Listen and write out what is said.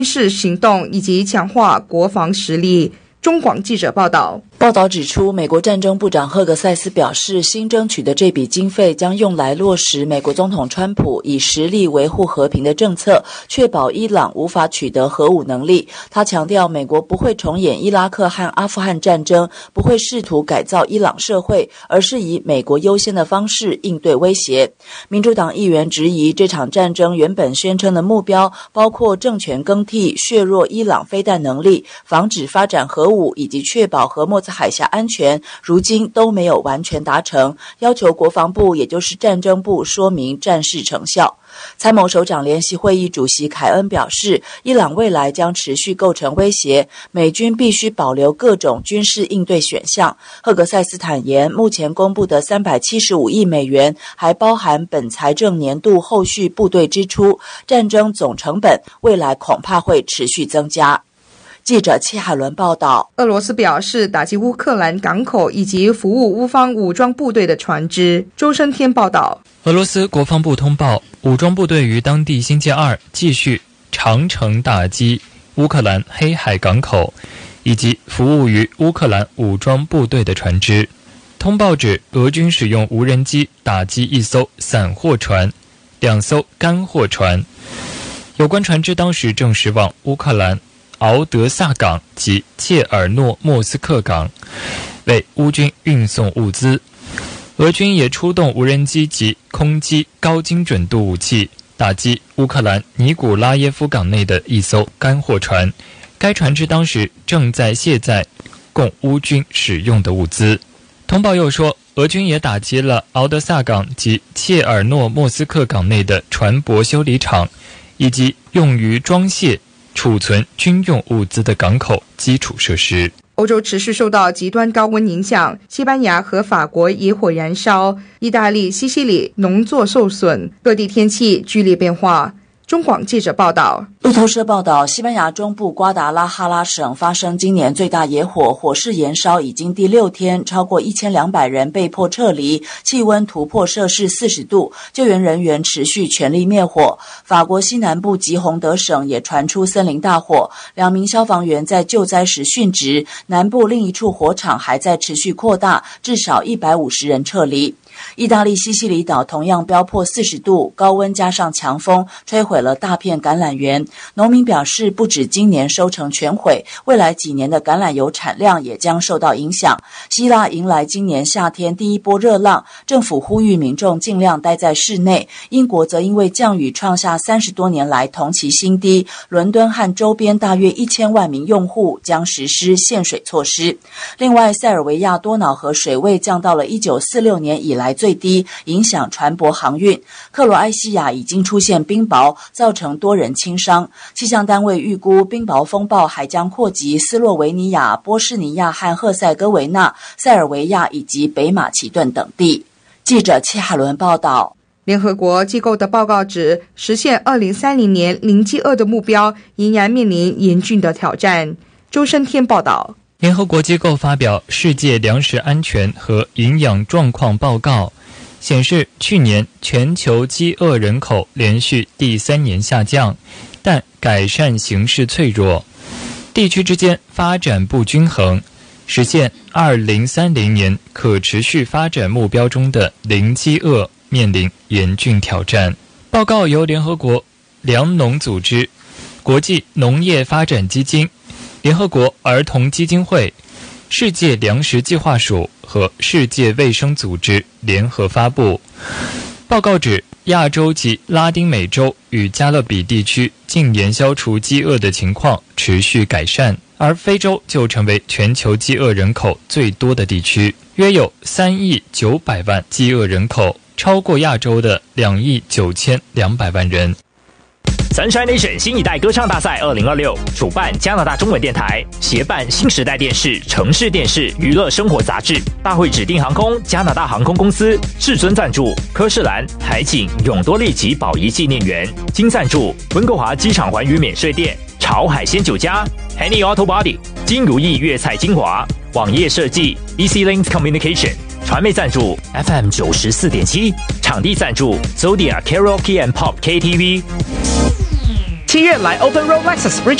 事行动以及强化国防实力。中广记者报道。 报道指出，美国战争部长赫格塞斯表示，新争取的这笔经费将用来落实美国总统川普以实力维护和平的政策，确保伊朗无法取得核武能力。他强调，美国不会重演伊拉克和阿富汗战争，不会试图改造伊朗社会，而是以美国优先的方式应对威胁。民主党议员质疑，这场战争原本宣称的目标包括政权更替、削弱伊朗飞弹能力、防止发展核武以及确保和莫斯海峡安全，如今都没有完全达成，要求国防部也就是战争部说明战事成效。参谋首长联席会议主席凯恩表示，伊朗未来将持续构成威胁，美军必须保留各种军事应对选项。赫格塞斯坦言，目前公布的375亿美元还包含本财政年度后续部队支出，战争总成本未来恐怕会持续增加。记者戚海伦报道。 俄罗斯表示打击乌克兰港口以及服务乌方武装部队的船只。周生天报道。 俄罗斯国防部通报，武装部队于当地星期二继续长程打击乌克兰黑海港口以及服务于乌克兰武装部队的船只。通报指，俄军使用无人机打击一艘散货船、2艘干货船。有关船只当时正驶往乌克兰敖德萨港及切尔诺莫斯克港，为乌军运送物资。俄军也出动无人机及空基高精准度武器，打击乌克兰尼古拉耶夫港内的一艘干货船，该船只当时正在卸载供乌军使用的物资。通报又说，俄军也打击了敖德萨港及切尔诺莫斯克港内的船舶修理厂，以及用于装卸储存军用物资的港口基础设施。 欧洲持续受到极端高温影响，西班牙和法国野火燃烧，意大利、西西里农作受损，各地天气剧烈变化。中广记者报道。 路透社报道，西班牙中部瓜达拉哈拉省发生今年最大野火，火势延烧已经第6天，超过1200人被迫撤离，气温突破摄氏40度，救援人员持续全力灭火。法国西南部吉洪德省也传出森林大火，2名消防员在救灾时殉职，南部另一处火场还在持续扩大，至少150人撤离。意大利西西里岛同样飙破40度，高温加上强风，摧毁了大片橄榄园。农民表示，不止今年收成全毁，未来几年的橄榄油产量也将受到影响。希腊迎来今年夏天第一波热浪，政府呼吁民众尽量待在室内。英国则因为降雨创下30多年来同期新低，伦敦和周边大约1000万名用户将实施限水措施。另外，塞尔维亚多瑙河水位降到了1946年以来最低，影响船舶航运。克罗埃西亚已经出现冰雹，造成多人轻伤。气象单位预估，冰雹风暴还将扩及斯洛维尼亚、波士尼亚和赫塞哥维纳、塞尔维亚以及北马其顿等地。记者戚海伦报道。 联合国机构的报告指，实现2030年零饥饿的目标仍然面临严峻的挑战。周生天报道。 联合国机构发表《世界粮食安全和营养状况报告》，显示去年全球饥饿人口连续第3年下降，但改善形势脆弱，地区之间发展不均衡，实现2030年可持续发展目标中的零饥饿面临严峻挑战。报告由联合国粮农组织、国际农业发展基金、联合国儿童基金会、世界粮食计划署和世界卫生组织联合发布。报告指，亚洲及拉丁美洲与加勒比地区近年消除饥饿的情况持续改善，而非洲就成为全球饥饿人口最多的地区，约有3亿900万饥饿人口，超过亚洲的2亿9200万人。 Sunshine Nation 新一代歌唱大赛2026主办加拿大中文电台，协办新时代电视、城市电视、娱乐生活杂志。大会指定航空加拿大航空公司至尊赞助，科士兰、海景、永多利及宝仪纪念园。金赞助温哥华机场环宇免税店、潮海鲜酒家、Henny Auto Body、金如意粤菜精华、网页设计 EC Link Communication。传媒赞助 FM 94.7，场地赞助 Zodiac Karaoke and Pop KTV。 7月来 Open Road Lexus Bridge